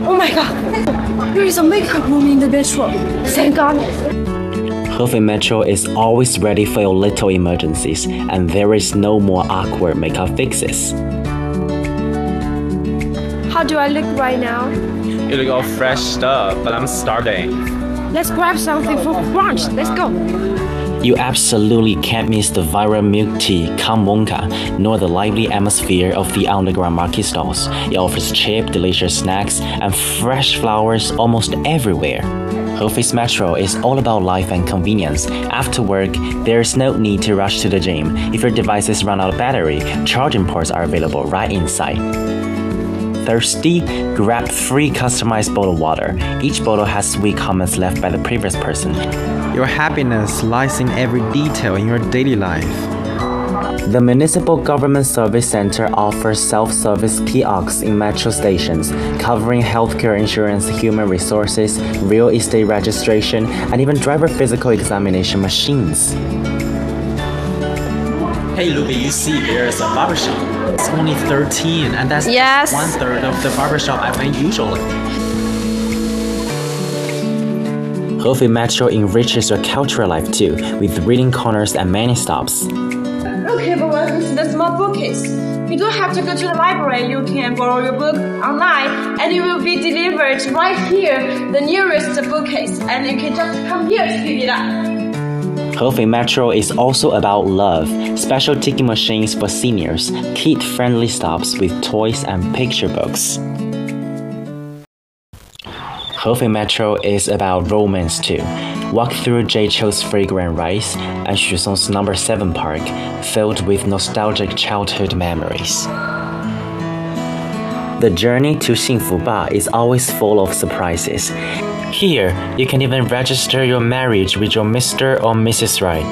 Oh my god! There is a makeup room in the metro. Thank God. Hefei Metro is always ready for your little emergencies, and there is no more awkward makeup fixes. How do I look right now? You look all freshed up, but I'm starving. Let's grab something for brunch. Let's go. You absolutely can't miss the viral milk tea Kamwonka, nor the lively atmosphere of the underground market stalls. It offers cheap, delicious snacks and fresh flowers almost everywhere. Hefei's Metro is all about life and convenience. After work, there is no need to rush to the gym. If your devices run out of battery, charging ports are available right inside. Thirsty? Grab 3 customized bottled water. Each bottle has sweet comments left by the previous person. Your happiness lies in every detail in your daily life. The Municipal Government Service Center offers self-service kiosks in metro stations, covering healthcare insurance, human resources, real estate registration, and even driver physical examination machines. Hey, Luby, you see there's a barbershop. It's only 13, and that's Yes. 1/3 of the barbershop I went usually. Hefei Metro enriches your cultural life too, with reading corners and many stops. Okay, but what is the small bookcase? You don't have to go to the library. You can borrow your book online, and it will be delivered right here, the nearest bookcase, and you can just come here to pick it up. Hefei Metro is also about love. Special ticket machines for seniors, kid-friendly stops with toys and picture books. Hefei Metro is about romance too. Walk through Jaichou's fragrant rice and Xusong's No. 7 Park, filled with nostalgic childhood memories. The journey to Xingfu Ba is always full of surprises. Here, you can even register your marriage with your Mr. or Mrs. Right.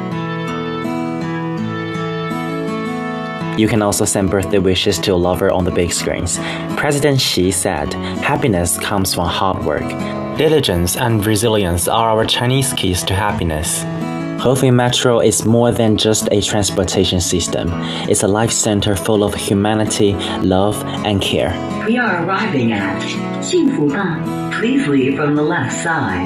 You can also send birthday wishes to a lover on the big screens. President Xi said, "Happiness comes from hard work. Diligence and resilience are our Chinese keys to happiness." Hefei Metro is more than just a transportation system. It's a life center full of humanity, love, and care. We are arriving at Xingfuba. Please leave from the left side.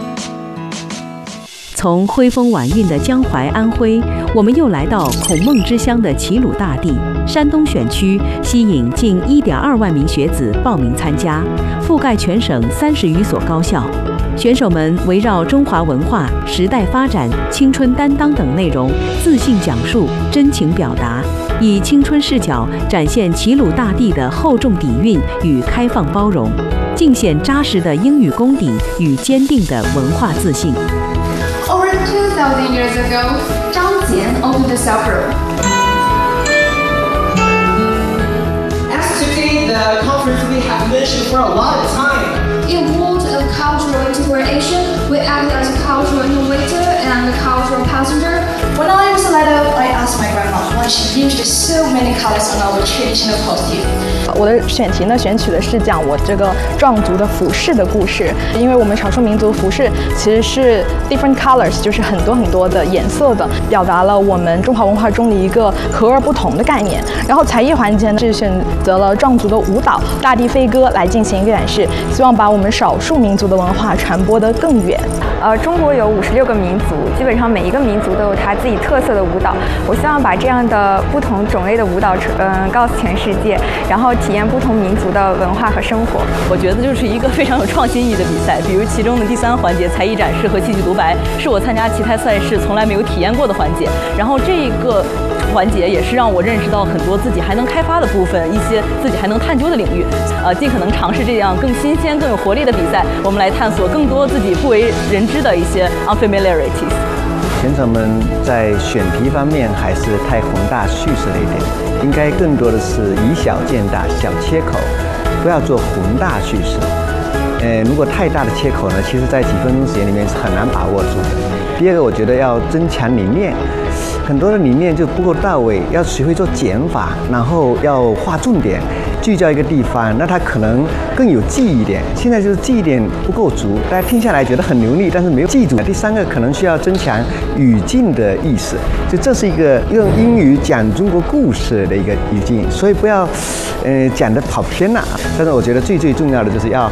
从徽风晚运的江淮安徽，我们又来到孔孟之乡的齐鲁大地。山东选区吸引近1.2万名学子报名参加，覆盖全省30余所高校。选手们围绕中华文化、时代发展、青春担当等内容，自信讲述、真情表达，以青春视角展现齐鲁大地的厚重底蕴与开放包容，尽显扎实的英语功底与坚定的文化自信。 Over 2,000 years ago, Zhang Jian opened the Silk Road. As today, the conference we have mentioned for a lot of time. In world of cultural integration, we act as a cultural innovator and a cultural passenger. When I was little, I asked my grandma why she used so many colors on our traditional costume. 我的选题呢，选取的是讲我这个壮族的服饰的故事，因为我们少数民族服饰其实是 different colors， 就是很多的颜色的，表达了我们中华文化中的一个和而不同的概念。然后才艺环节呢，是选择了壮族的舞蹈《大地飞歌》来进行一个展示，希望把我们少数民族的文化传播得更远。 中国有56个民族，基本上每一个民族都有它自己特色的舞蹈。我希望把这样的不同种类的舞蹈，告诉全世界，然后体验不同民族的文化和生活。 我觉得就是一个非常有创新意义的比赛，比如其中的第3环节才艺展示和戏剧独白，是我参加其他赛事从来没有体验过的环节。然后这个环节也是让我认识到很多自己还能开发的部分，一些自己还能探究的领域。尽可能尝试这样更新鲜、更有活力的比赛，我们来探索更多自己不为人知的一些 unfamiliarities。 选手们在选题方面还是太宏大叙事了一点，应该更多的是以小见大，小切口，不要做宏大叙事。如果太大的切口呢，其实在几分钟时间里面是很难把握住的。第二个，我觉得要增强理念，很多的理念就不够到位，要学会做减法，然后要划重点，聚焦一个地方，那它可能更有记忆点。现在就是记忆点不够足，大家听下来觉得很流利，但是没有记住。第3个可能需要增强语境的意识，就这是一个用英语讲中国故事的一个语境，所以不要讲得跑偏了。但是我觉得最重要的就是要